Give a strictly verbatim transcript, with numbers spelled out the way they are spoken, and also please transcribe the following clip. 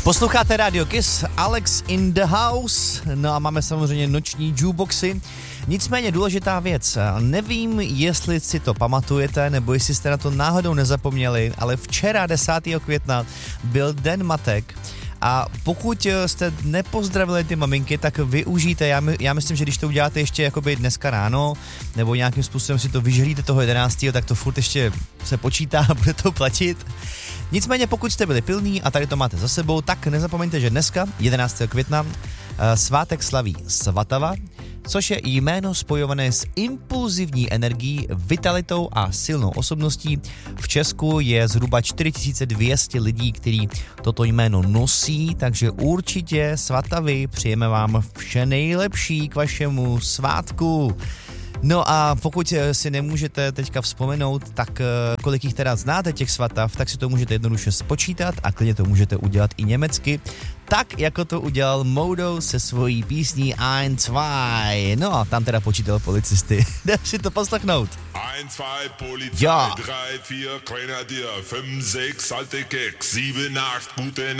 Posloucháte Radio Kiss, Alex in the house, no a máme samozřejmě noční jukeboxy. Nicméně důležitá věc, nevím, jestli si to pamatujete, nebo jestli jste na to náhodou nezapomněli, ale včera desátého května byl Den matek. A pokud jste nepozdravili ty maminky, tak využijte, já, my, já myslím, že když to uděláte ještě jakoby dneska ráno, nebo nějakým způsobem si to vyžhlíte toho jedenáctého tak to furt ještě se počítá a bude to platit. Nicméně pokud jste byli pilní a tady to máte za sebou, tak nezapomeňte, že dneska, jedenáctého května, svátek slaví Svatava, což je jméno spojované s impulzivní energií, vitalitou a silnou osobností. V Česku je zhruba čtyři tisíce dvě stě lidí, kteří toto jméno nosí, takže určitě Svatavy přejeme vám vše nejlepší k vašemu svátku. No a pokud si nemůžete teďka vzpomenout, tak kolik jich teda znáte těch svatav, tak si to můžete jednoduše spočítat a klidně to můžete udělat i německy, tak jako to udělal Modo se svojí písní Ein, zwei. No a tam teda počítal policisty. Jdem si to poslechnout. Ein, zwei, Polizei, ja. drei, vier, Grenadier, fünf, sechs, alte Keks, sieben, acht, gute